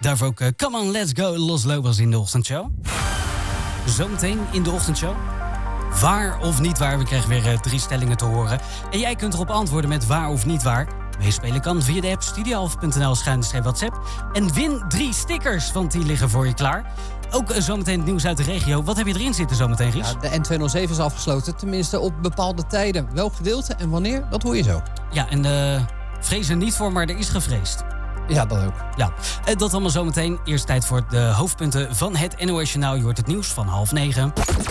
Daarvoor ook Come On Let's Go, Los Lobos in de ochtendshow. Zometeen in de ochtendshow. Waar of niet waar, we krijgen weer 3 stellingen te horen. En jij kunt erop antwoorden met waar of niet waar. Meespelen kan via de app studioalf.nl/WhatsApp. En win 3 stickers, want die liggen voor je klaar. Ook zometeen het nieuws uit de regio. Wat heb je erin zitten zometeen, Ries? Ja, de N207 is afgesloten, tenminste op bepaalde tijden. Welk gedeelte en wanneer, dat hoor je zo. Ja, en vrees er niet voor, maar er is gevreesd. Ja, dat ook. Ja, dat allemaal zometeen. Eerst tijd voor de hoofdpunten van het NOS Journaal. Je hoort het nieuws van 8:30.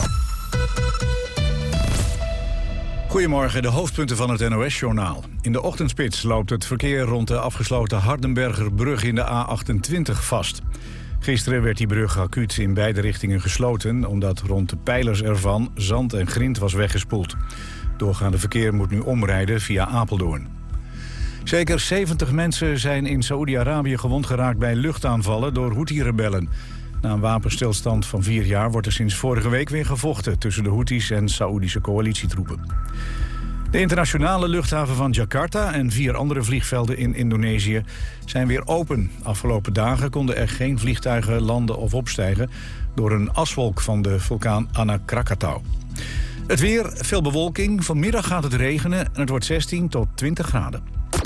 Goedemorgen, de hoofdpunten van het NOS-journaal. In de ochtendspits loopt het verkeer rond de afgesloten Hardenbergerbrug in de A28 vast. Gisteren werd die brug acuut in beide richtingen gesloten, omdat rond de pijlers ervan zand en grind was weggespoeld. Doorgaande verkeer moet nu omrijden via Apeldoorn. Zeker 70 mensen zijn in Saoedi-Arabië gewond geraakt bij luchtaanvallen door Houthi-rebellen. Na een wapenstilstand van 4 jaar wordt er sinds vorige week weer gevochten tussen de Houthis en Saoedische coalitietroepen. De internationale luchthaven van Jakarta en 4 andere vliegvelden in Indonesië zijn weer open. Afgelopen dagen konden er geen vliegtuigen landen of opstijgen door een aswolk van de vulkaan Anak Krakatau. Het weer, veel bewolking. Vanmiddag gaat het regenen en het wordt 16 tot 20 graden.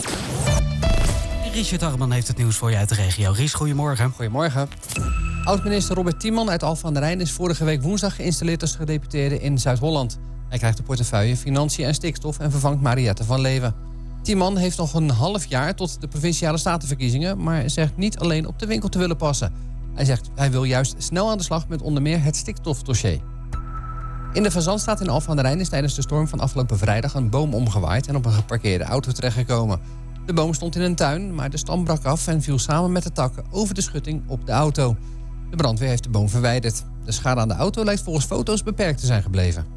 Richard Arman heeft het nieuws voor je uit de regio. Ries, goedemorgen. Goedemorgen. Oud-minister Robert Tiemann uit Alphen aan den Rijn is vorige week woensdag geïnstalleerd als gedeputeerde in Zuid-Holland. Hij krijgt de portefeuille Financiën en Stikstof en vervangt Mariette van Leeuwen. Tiemann heeft nog een half jaar tot de Provinciale Statenverkiezingen, maar zegt niet alleen op de winkel te willen passen. Hij zegt hij wil juist snel aan de slag met onder meer het stikstofdossier. In de Fazantstraat in Alphen aan den Rijn is tijdens de storm van afgelopen vrijdag een boom omgewaaid en op een geparkeerde auto terechtgekomen. De boom stond in een tuin, maar de stam brak af en viel samen met de takken over de schutting op de auto. De brandweer heeft de boom verwijderd. De schade aan de auto lijkt volgens foto's beperkt te zijn gebleven.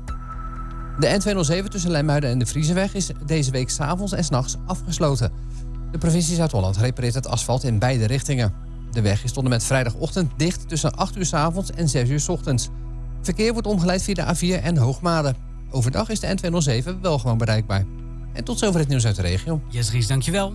De N207 tussen Leimuiden en de Friezenweg is deze week 's avonds en 's nachts afgesloten. De provincie Zuid-Holland repareert het asfalt in beide richtingen. De weg is tot en met vrijdagochtend dicht tussen 8 uur 's avonds en 6 uur 's ochtends. Verkeer wordt omgeleid via de A4 en Hoogmade. Overdag is de N207 wel gewoon bereikbaar. En tot zover het nieuws uit de regio. Yes, Ries, dankjewel.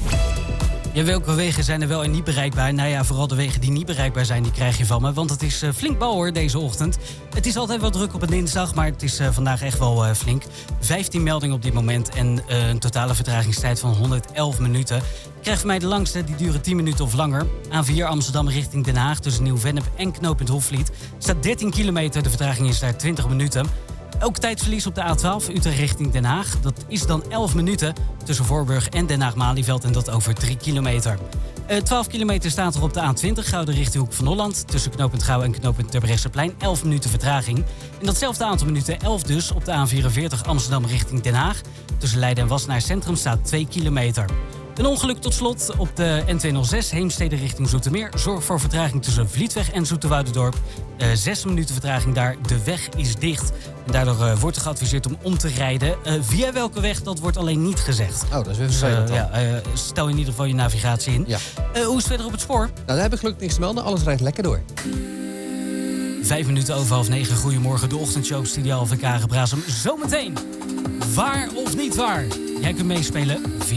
Ja, welke wegen zijn er wel en niet bereikbaar? Nou ja, vooral de wegen die niet bereikbaar zijn, die krijg je van me. Want het is flink bal hoor, deze ochtend. Het is altijd wel druk op een dinsdag, maar het is vandaag echt wel flink. 15 meldingen op dit moment en een totale vertragingstijd van 111 minuten. Krijgt van mij de langste, die duren 10 minuten of langer. A4 Amsterdam richting Den Haag tussen Nieuw-Vennep en knooppunt Hofvliet. Staat 13 kilometer, de vertraging is daar 20 minuten. Ook tijdverlies op de A12 Utrecht richting Den Haag. Dat is dan 11 minuten tussen Voorburg en Den Haag-Malieveld en dat over 3 kilometer. 12 kilometer staat er op de A20 Gouden richting Hoek van Holland. Tussen knooppunt Gouw en knooppunt Terbrechtseplein 11 minuten vertraging. En datzelfde aantal minuten, 11 dus, op de A44 Amsterdam richting Den Haag. Tussen Leiden en Wassenaar Centrum staat 2 kilometer. Een ongeluk tot slot op de N206 Heemstede richting Zoetermeer. Zorg voor vertraging tussen Vlietweg en Zoeterwoudendorp. 6 minuten vertraging daar. De weg is dicht. En daardoor wordt er geadviseerd om te rijden. Via welke weg, dat wordt alleen niet gezegd. Oh, dat is weer vervelend dan. Stel in ieder geval je navigatie in. Ja. Hoe is het verder op het spoor? Nou, daar heb ik gelukkig niks te melden. Alles rijdt lekker door. 5 minuten over 8:30. Goedemorgen, de ochtendshow op Studio Alphen Kagenbrasem. Zometeen. Waar of niet waar? Jij kunt meespelen.